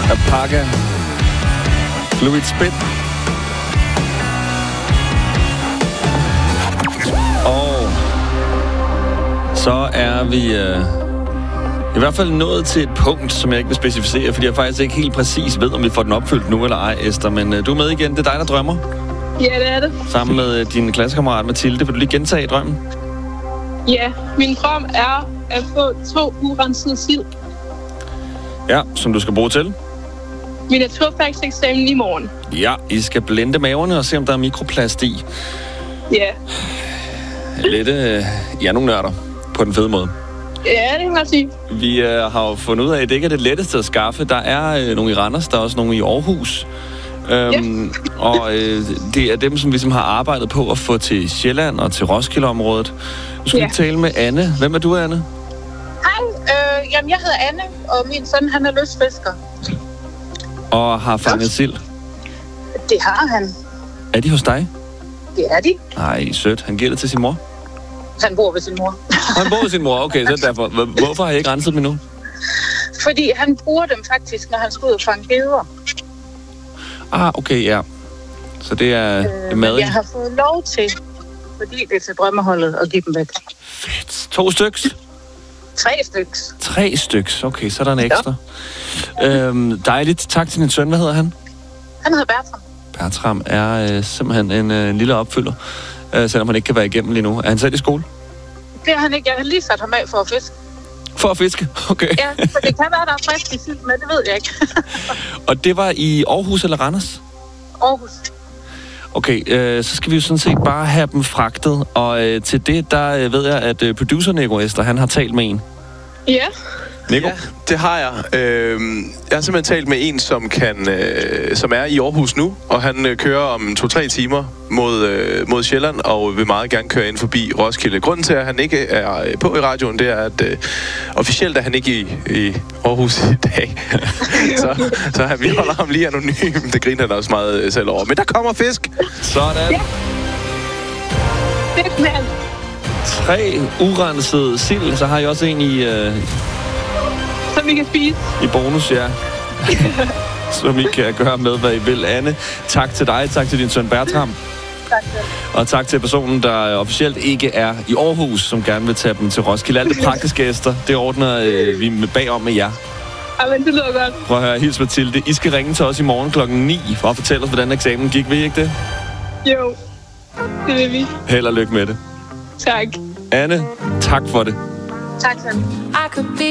Apaka. Fluid Spit. Og så er vi i hvert fald nået til et punkt, som jeg ikke vil specificere, fordi jeg faktisk ikke helt præcis ved, om vi får den opfyldt nu eller ej, Esther. Men du er med igen. Det er dig, der drømmer. Ja, det er det. Sammen med din klassekammerat Mathilde. Vil du lige gentage drømmen? Ja, min drøm er at få 2 urensede sild. Ja, som du skal bruge til? Min naturfagseksamen i morgen. Ja, I skal blende maverne og se, om der er mikroplast i. Ja. Lidt, nogle nørder på den fede måde. Ja, det kan man sige. Vi har jo fundet ud af, at det ikke er det letteste at skaffe. Der er nogle i Randers, der er også nogle i Aarhus. Og det er dem, som vi har arbejdet på at få til Sjælland og til Roskilde-området. Nu skal vi tale med Anne. Hvem er du, Anne? Hej, jamen jeg hedder Anne, og min søn, han er lystfisker. Og har fanget sild? Det har han. Er de hos dig? Det er de. Nej, sødt. Han giver det til sin mor? Han bor ved sin mor. Han bor ved sin mor, okay, så derfor. Hvorfor har jeg ikke renset dem endnu? Fordi han bruger dem faktisk, når han skal ud og fange geder. Okay, ja. Så det er mad. Jeg har fået lov til, fordi det er til drømmeholdet, at give dem væk. Fedt. 2 styks? 3 styks. 3 styks, okay, så er der en ekstra. Dejligt. Tak til din søn. Hvad hedder han? Han hedder Bertram. Bertram er simpelthen en lille opfylder, selvom han ikke kan være igennem lige nu. Er han selv i skole? Det er han ikke. Jeg har lige sat ham af for at fiske. For at fiske? Okay. Ja, for det kan være, der er frisk i sild, men det ved jeg ikke. Og det var i Aarhus eller Randers? Aarhus. Okay, så skal vi jo sådan set bare have dem fragtet. Og til det, der ved jeg, at producer Nico Esther, han har talt med en. Ja. Nico? Ja, det har jeg. Jeg har simpelthen talt med en, som er i Aarhus nu, og han kører om 2-3 timer mod Sjælland, og vil meget gerne køre ind forbi Roskilde. Grunden til, at han ikke er på i radioen, det er, at officielt er han ikke i Aarhus i dag. så vi holder ham lige anonym. Det griner han også meget selv over. Men der kommer fisk! Sådan. Ja. Fedt, mand. 3 urensede sild, så har jeg også en i... Som vi kan spise. I bonus, ja. Som I kan gøre med, hvad I vil. Anne, tak til dig. Tak til din søn Bertram. Tak selv. Og tak til personen, der officielt ikke er i Aarhus, som gerne vil tage dem til Roskilde. Alt det praktiske gæster, det ordner vi bagom med jer. Jamen, det lyder godt. Prøv at høre, hils Mathilde. I skal ringe til os i morgen klokken 9 for at fortælle os, hvordan eksamen gik. Vil I ikke det? Jo, det vil vi. Held og lykke med det. Tak. Anne, tak for det. Tak selv.